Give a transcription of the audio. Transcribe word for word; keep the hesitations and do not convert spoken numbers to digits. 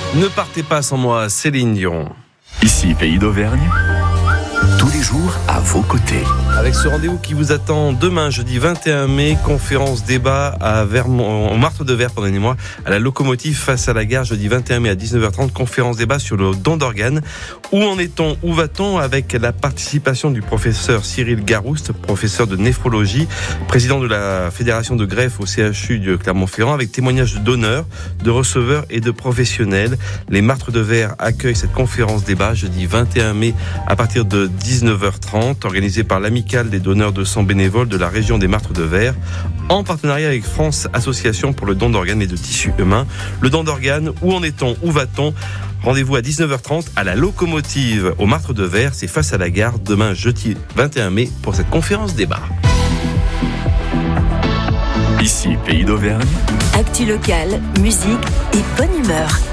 Ne partez pas sans moi, Céline Dion. Ici, Pays d'Auvergne, tous les jours à vos côtés. Avec ce rendez-vous qui vous attend demain, jeudi vingt et un mai, conférence débat à Vermont, au Martre de Verre, pardonnez-moi, à la locomotive face à la gare, jeudi vingt et un mai à dix-neuf heures trente, conférence débat sur le don d'organes. Où en est-on, où va-t-on avec la participation du professeur Cyril Garouste, professeur de néphrologie, président de la fédération de greffe au C H U de Clermont-Ferrand, avec témoignages de donneurs, de receveurs et de professionnels. Les Martres de Verre accueillent cette conférence débat jeudi vingt et un mai à partir de dix-neuf heures trente, organisée par l'Amicale des donneurs de sang bénévoles de la région des Martres de Verre, en partenariat avec France Association pour le don d'organes et de tissus humains. Le don d'organes, où en est-on, où va-t-on? Rendez-vous à dix-neuf heures trente à la locomotive au Martre de Verre, c'est face à la gare, demain jeudi vingt et un mai pour cette conférence débat. Ici, Pays d'Auvergne. Actu locale, musique et bonne humeur.